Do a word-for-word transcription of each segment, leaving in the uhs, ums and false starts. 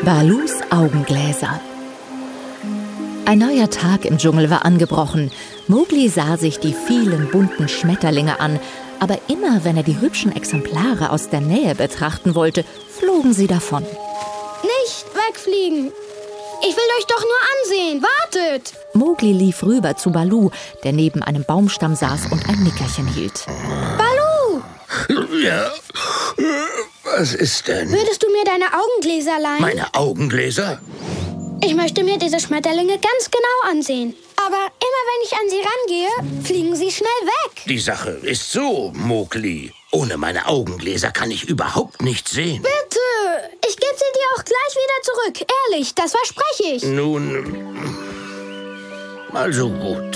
Balus Augengläser. Ein neuer Tag im Dschungel war angebrochen. Mowgli sah sich die vielen bunten Schmetterlinge an, aber immer wenn er die hübschen Exemplare aus der Nähe betrachten wollte, flogen sie davon. Nicht wegfliegen! Ich will euch doch nur ansehen. Wartet! Mowgli lief rüber zu Balu, der neben einem Baumstamm saß und ein Nickerchen hielt. Balu! Ja, was ist denn? Würdest du mir deine Augengläser leihen? Meine Augengläser? Ich möchte mir diese Schmetterlinge ganz genau ansehen. Aber immer wenn ich an sie rangehe, fliegen sie schnell weg. Die Sache ist so, Mowgli. Ohne meine Augengläser kann ich überhaupt nichts sehen. Bitte! Ich gebe sie dir auch gleich wieder zurück. Ehrlich, das verspreche ich. Nun, also gut.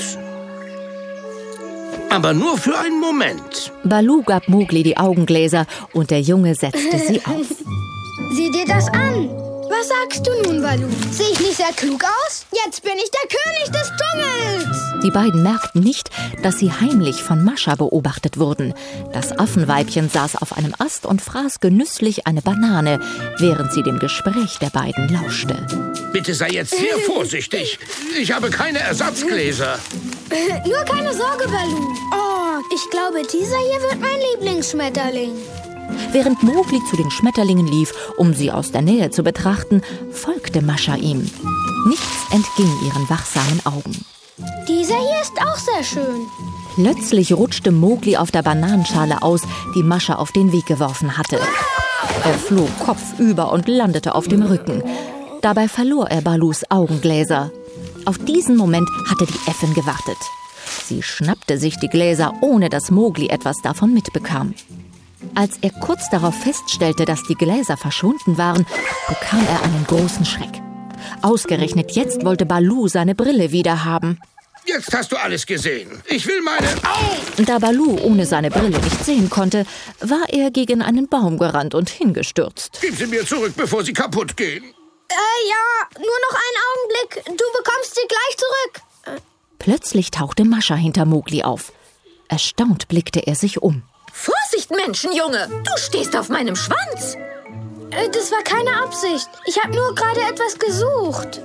Aber nur für einen Moment. Balu gab Mowgli die Augengläser und der Junge setzte sie auf. Sieh dir das an. Was sagst du nun, Balu? Sehe ich nicht sehr klug aus? Jetzt bin ich der König des Dschungels! Die beiden merkten nicht, dass sie heimlich von Mascha beobachtet wurden. Das Affenweibchen saß auf einem Ast und fraß genüsslich eine Banane, während sie dem Gespräch der beiden lauschte. Bitte sei jetzt sehr vorsichtig. Ich habe keine Ersatzgläser. Nur keine Sorge, Balu. Oh, ich glaube, dieser hier wird mein Lieblingsschmetterling. Während Mowgli zu den Schmetterlingen lief, um sie aus der Nähe zu betrachten, folgte Mascha ihm. Nichts entging ihren wachsamen Augen. Dieser hier ist auch sehr schön. Plötzlich rutschte Mowgli auf der Bananenschale aus, die Mascha auf den Weg geworfen hatte. Er flog kopfüber und landete auf dem Rücken. Dabei verlor er Balus Augengläser. Auf diesen Moment hatte die Äffin gewartet. Sie schnappte sich die Gläser, ohne dass Mowgli etwas davon mitbekam. Als er kurz darauf feststellte, dass die Gläser verschwunden waren, bekam er einen großen Schreck. Ausgerechnet jetzt wollte Balu seine Brille wieder haben. Jetzt hast du alles gesehen. Ich will meine... Au! Da Balu ohne seine Brille nicht sehen konnte, war er gegen einen Baum gerannt und hingestürzt. Gib sie mir zurück, bevor sie kaputt gehen. Äh, ja, nur noch einen Augenblick. Du bekommst sie gleich zurück. Plötzlich tauchte Mascha hinter Mowgli auf. Erstaunt blickte er sich um. Vorsicht, Menschenjunge! Du stehst auf meinem Schwanz! Äh, das war keine Absicht. Ich habe nur gerade etwas gesucht.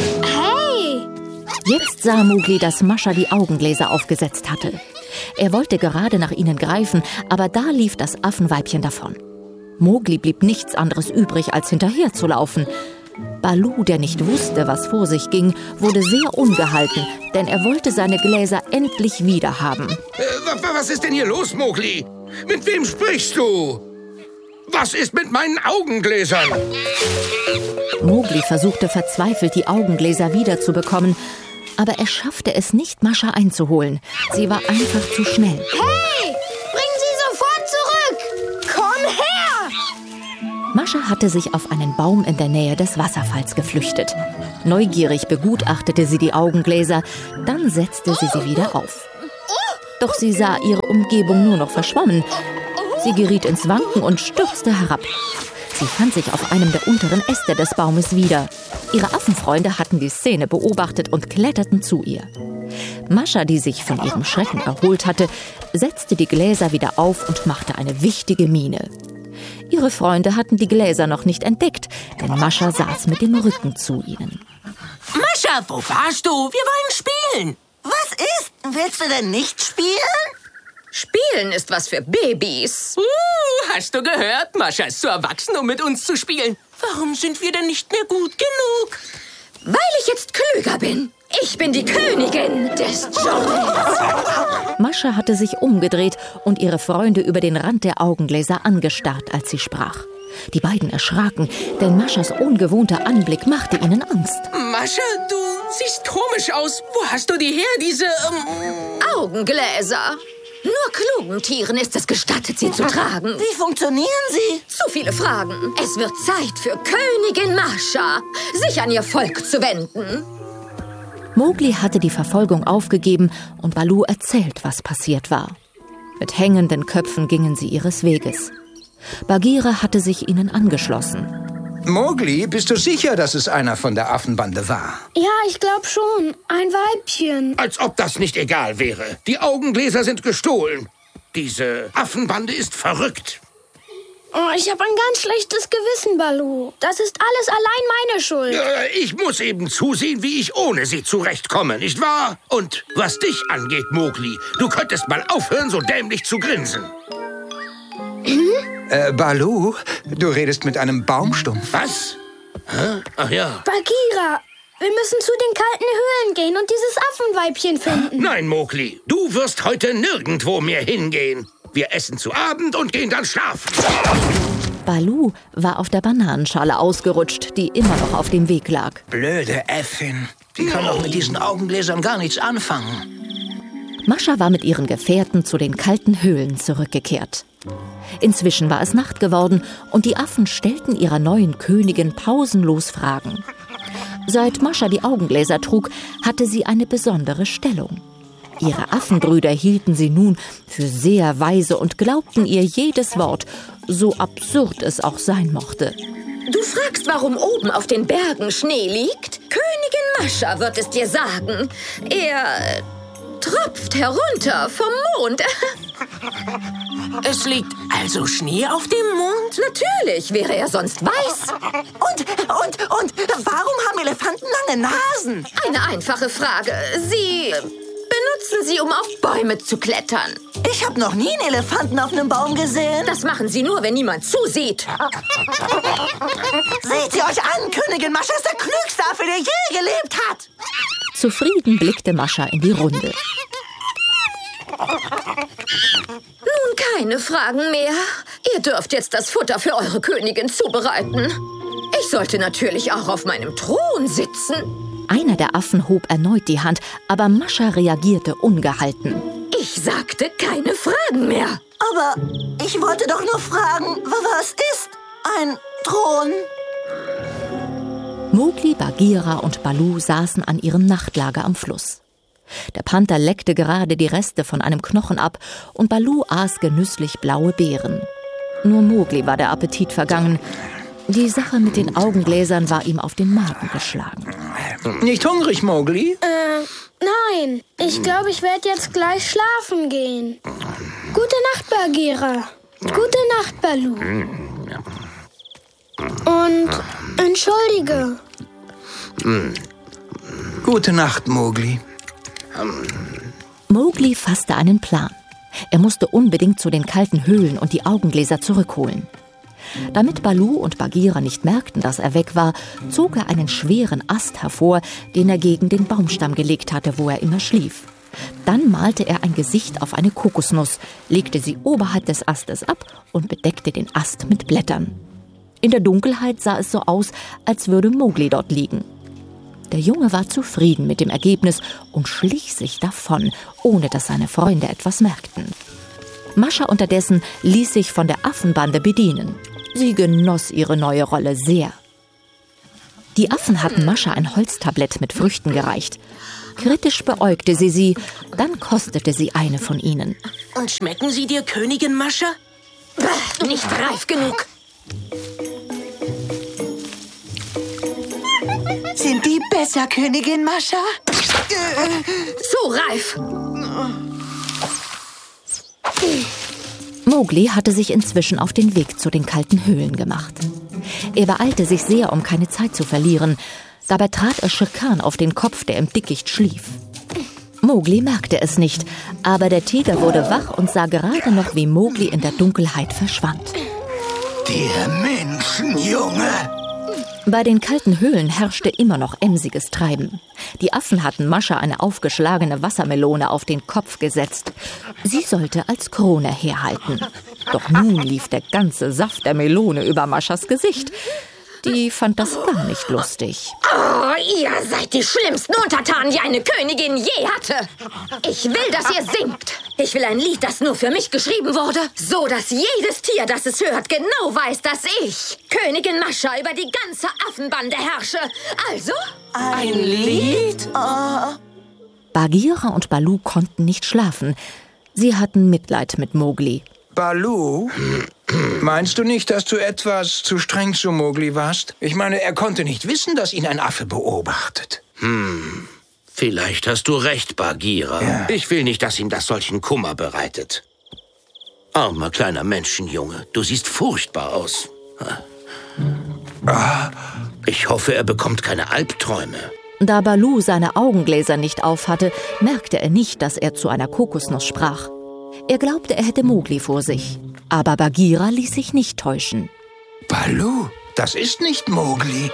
Hey! Jetzt sah Mowgli, dass Mascha die Augengläser aufgesetzt hatte. Er wollte gerade nach ihnen greifen, aber da lief das Affenweibchen davon. Mowgli blieb nichts anderes übrig, als hinterherzulaufen. Balu, der nicht wusste, was vor sich ging, wurde sehr ungehalten, denn er wollte seine Gläser endlich wiederhaben. Äh, was ist denn hier los, Mowgli? Mit wem sprichst du? Was ist mit meinen Augengläsern? Mowgli versuchte verzweifelt, die Augengläser wiederzubekommen, aber er schaffte es nicht, Mascha einzuholen. Sie war einfach zu schnell. Hey! Bring sie sofort zurück! Komm her! Mascha hatte sich auf einen Baum in der Nähe des Wasserfalls geflüchtet. Neugierig begutachtete sie die Augengläser, dann setzte sie sie wieder auf. Doch sie sah ihre Umgebung nur noch verschwommen. Sie geriet ins Wanken und stürzte herab. Sie fand sich auf einem der unteren Äste des Baumes wieder. Ihre Affenfreunde hatten die Szene beobachtet und kletterten zu ihr. Mascha, die sich von ihrem Schrecken erholt hatte, setzte die Gläser wieder auf und machte eine wichtige Miene. Ihre Freunde hatten die Gläser noch nicht entdeckt, denn Mascha saß mit dem Rücken zu ihnen. Mascha, wo warst du? Wir wollen spielen. Was ist? Willst du denn nicht spielen? Spielen ist was für Babys. Uh, hast du gehört? Mascha ist zu erwachsen, um mit uns zu spielen. Warum sind wir denn nicht mehr gut genug? Weil ich jetzt klüger bin. Ich bin die Königin des Dschungels. Mascha hatte sich umgedreht und ihre Freunde über den Rand der Augengläser angestarrt, als sie sprach. Die beiden erschraken, denn Maschas ungewohnter Anblick machte ihnen Angst. Mascha, du siehst komisch aus. Wo hast du die her, diese... Ähm Augengläser. Nur klugen Tieren ist es gestattet, sie zu tragen. Wie funktionieren sie? Zu viele Fragen. Es wird Zeit für Königin Mascha, sich an ihr Volk zu wenden. Mowgli hatte die Verfolgung aufgegeben und Balu erzählt, was passiert war. Mit hängenden Köpfen gingen sie ihres Weges. Bagheera hatte sich ihnen angeschlossen. Mowgli, bist du sicher, dass es einer von der Affenbande war? Ja, ich glaube schon. Ein Weibchen. Als ob das nicht egal wäre. Die Augengläser sind gestohlen. Diese Affenbande ist verrückt. Oh, ich habe ein ganz schlechtes Gewissen, Baloo. Das ist alles allein meine Schuld. Äh, ich muss eben zusehen, wie ich ohne sie zurechtkomme, nicht wahr? Und was dich angeht, Mowgli, du könntest mal aufhören, so dämlich zu grinsen. Äh, Baloo, du redest mit einem Baumstumpf. Was? Hä? Ach ja. Bagheera, wir müssen zu den kalten Höhlen gehen und dieses Affenweibchen finden. Nein, Mowgli, du wirst heute nirgendwo mehr hingehen. Wir essen zu Abend und gehen dann schlafen. Baloo war auf der Bananenschale ausgerutscht, die immer noch auf dem Weg lag. Blöde Äffin. Die kann doch mit diesen Augengläsern gar nichts anfangen. Mascha war mit ihren Gefährten zu den kalten Höhlen zurückgekehrt. Inzwischen war es Nacht geworden und die Affen stellten ihrer neuen Königin pausenlos Fragen. Seit Mascha die Augengläser trug, hatte sie eine besondere Stellung. Ihre Affenbrüder hielten sie nun für sehr weise und glaubten ihr jedes Wort, so absurd es auch sein mochte. Du fragst, warum oben auf den Bergen Schnee liegt? Königin Mascha wird es dir sagen. Er äh, tropft herunter vom Mond. Es liegt also Schnee auf dem Mond? Natürlich, wäre er sonst weiß. Und, und, und, warum haben Elefanten lange Nasen? Eine einfache Frage. Sie benutzen sie, um auf Bäume zu klettern. Ich habe noch nie einen Elefanten auf einem Baum gesehen. Das machen sie nur, wenn niemand zusieht. Seht sie euch an, Königin Mascha ist der klügste Affe, der je gelebt hat. Zufrieden blickte Mascha in die Runde. Nun keine Fragen mehr. Ihr dürft jetzt das Futter für eure Königin zubereiten. Ich sollte natürlich auch auf meinem Thron sitzen. Einer der Affen hob erneut die Hand, aber Mascha reagierte ungehalten. Ich sagte keine Fragen mehr. Aber ich wollte doch nur fragen, was ist ein Thron? Mowgli, Bagheera und Baloo saßen an ihrem Nachtlager am Fluss. Der Panther leckte gerade die Reste von einem Knochen ab und Baloo aß genüsslich blaue Beeren. Nur Mowgli war der Appetit vergangen. Die Sache mit den Augengläsern war ihm auf den Magen geschlagen. Nicht hungrig, Mowgli? Äh, nein. Ich glaube, ich werde jetzt gleich schlafen gehen. Gute Nacht, Bagheera. Gute Nacht, Baloo. Und entschuldige. Gute Nacht, Mowgli. Mowgli fasste einen Plan. Er musste unbedingt zu den kalten Höhlen und die Augengläser zurückholen. Damit Baloo und Bagheera nicht merkten, dass er weg war, zog er einen schweren Ast hervor, den er gegen den Baumstamm gelegt hatte, wo er immer schlief. Dann malte er ein Gesicht auf eine Kokosnuss, legte sie oberhalb des Astes ab und bedeckte den Ast mit Blättern. In der Dunkelheit sah es so aus, als würde Mowgli dort liegen. Der Junge war zufrieden mit dem Ergebnis und schlich sich davon, ohne dass seine Freunde etwas merkten. Mascha unterdessen ließ sich von der Affenbande bedienen. Sie genoss ihre neue Rolle sehr. Die Affen hatten Mascha ein Holztablett mit Früchten gereicht. Kritisch beäugte sie sie, dann kostete sie eine von ihnen. Und schmecken sie dir, Königin Mascha? Bah, nicht reif genug. Sind die besser, Königin Mascha? Zu reif. Mowgli hatte sich inzwischen auf den Weg zu den kalten Höhlen gemacht. Er beeilte sich sehr, um keine Zeit zu verlieren. Dabei trat er Shere Khan auf den Kopf, der im Dickicht schlief. Mowgli merkte es nicht, aber der Tiger wurde wach und sah gerade noch, wie Mowgli in der Dunkelheit verschwand. Der Menschenjunge! Bei den kalten Höhlen herrschte immer noch emsiges Treiben. Die Affen hatten Mascha eine aufgeschlagene Wassermelone auf den Kopf gesetzt. Sie sollte als Krone herhalten. Doch nun lief der ganze Saft der Melone über Maschas Gesicht. Die fand das gar nicht lustig. Oh, ihr seid die schlimmsten Untertanen, die eine Königin je hatte. Ich will, dass ihr singt. Ich will ein Lied, das nur für mich geschrieben wurde, so dass jedes Tier, das es hört, genau weiß, dass ich, Königin Mascha, über die ganze Affenbande herrsche. Also? Ein Lied? Oh. Bagheera und Baloo konnten nicht schlafen. Sie hatten Mitleid mit Mowgli. Baloo, meinst du nicht, dass du etwas zu streng zu Mowgli warst? Ich meine, er konnte nicht wissen, dass ihn ein Affe beobachtet. Hm, vielleicht hast du recht, Bagheera. Ja. Ich will nicht, dass ihm das solchen Kummer bereitet. Armer kleiner Menschenjunge, du siehst furchtbar aus. Ich hoffe, er bekommt keine Albträume. Da Baloo seine Augengläser nicht aufhatte, merkte er nicht, dass er zu einer Kokosnuss sprach. Er glaubte, er hätte Mowgli vor sich. Aber Bagheera ließ sich nicht täuschen. Baloo, das ist nicht Mowgli.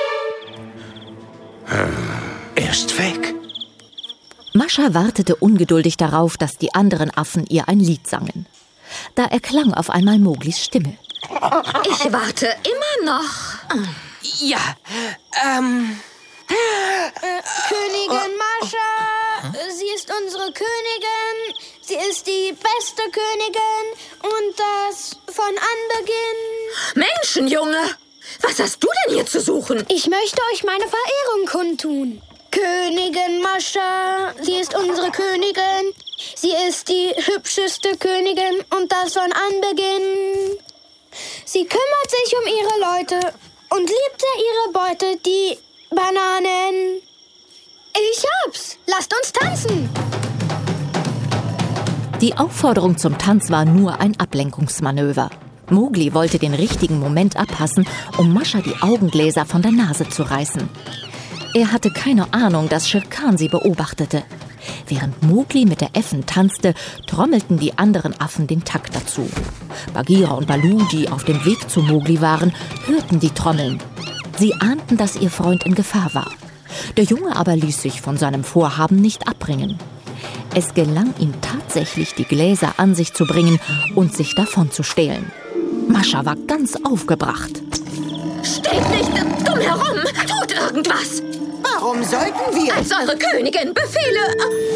Er ist weg. Mascha wartete ungeduldig darauf, dass die anderen Affen ihr ein Lied sangen. Da erklang auf einmal Mowglis Stimme. Ich warte immer noch. Ja, ähm... Äh, Königin Mascha, sie ist unsere Königin. Sie ist die beste Königin und das von Anbeginn. Menschenjunge, was hast du denn hier zu suchen? Ich möchte euch meine Verehrung kundtun. Königin Mascha, sie ist unsere Königin. Sie ist die hübscheste Königin und das von Anbeginn. Sie kümmert sich um ihre Leute und liebt sehr ihre Beute, die Bananen. Ich hab's. Lasst uns tanzen. Die Aufforderung zum Tanz war nur ein Ablenkungsmanöver. Mowgli wollte den richtigen Moment abpassen, um Mascha die Augengläser von der Nase zu reißen. Er hatte keine Ahnung, dass Shere Khan sie beobachtete. Während Mowgli mit der Äffen tanzte, trommelten die anderen Affen den Takt dazu. Bagheera und Baloo, die auf dem Weg zu Mowgli waren, hörten die Trommeln. Sie ahnten, dass ihr Freund in Gefahr war. Der Junge aber ließ sich von seinem Vorhaben nicht abbringen. Es gelang ihm tatsächlich, die Gläser an sich zu bringen und sich davon zu stehlen. Mascha war ganz aufgebracht. Steht nicht dumm herum, tut irgendwas. Warum sollten wir? Als eure Königin Befehle...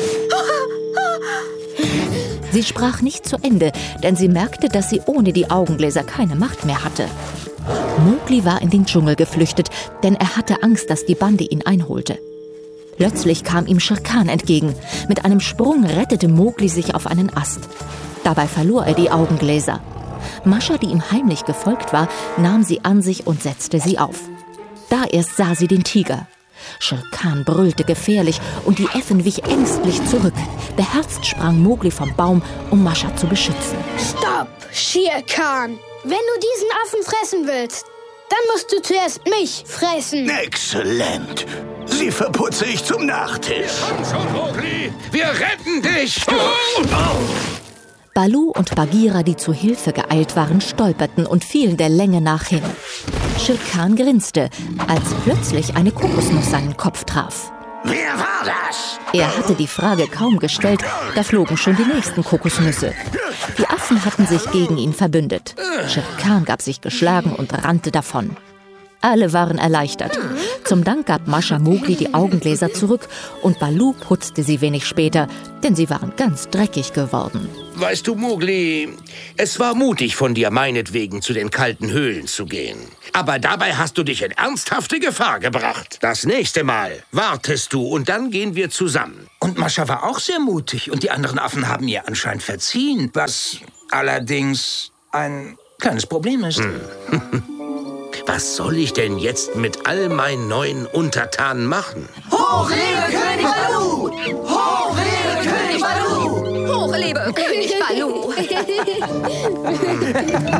Sie sprach nicht zu Ende, denn sie merkte, dass sie ohne die Augengläser keine Macht mehr hatte. Mowgli war in den Dschungel geflüchtet, denn er hatte Angst, dass die Bande ihn einholte. Plötzlich kam ihm Shere Khan entgegen. Mit einem Sprung rettete Mowgli sich auf einen Ast. Dabei verlor er die Augengläser. Mascha, die ihm heimlich gefolgt war, nahm sie an sich und setzte sie auf. Da erst sah sie den Tiger. Shere Khan brüllte gefährlich und die Äffen wich ängstlich zurück. Beherzt sprang Mowgli vom Baum, um Mascha zu beschützen. Stopp, Shere Khan. Wenn du diesen Affen fressen willst, dann musst du zuerst mich fressen. Exzellent. Sie verputze ich zum Nachtisch. Komm schon, Mowgli, wir retten dich. Baloo und Bagheera, die zu Hilfe geeilt waren, stolperten und fielen der Länge nach hin. Shere Khan grinste, als plötzlich eine Kokosnuss seinen Kopf traf. Wer war das? Er hatte die Frage kaum gestellt, da flogen schon die nächsten Kokosnüsse. Die Affen hatten sich gegen ihn verbündet. Shere Khan gab sich geschlagen und rannte davon. Alle waren erleichtert. Zum Dank gab Mascha Mowgli die Augengläser zurück und Baloo putzte sie wenig später, denn sie waren ganz dreckig geworden. Weißt du, Mowgli, es war mutig von dir, meinetwegen zu den kalten Höhlen zu gehen. Aber dabei hast du dich in ernsthafte Gefahr gebracht. Das nächste Mal wartest du und dann gehen wir zusammen. Und Mascha war auch sehr mutig und die anderen Affen haben ihr anscheinend verziehen, was allerdings ein kleines Problem ist. Hm. Was soll ich denn jetzt mit all meinen neuen Untertanen machen? Hoch lebe König Baloo! Hoch lebe König Baloo! Hoch lebe König Baloo!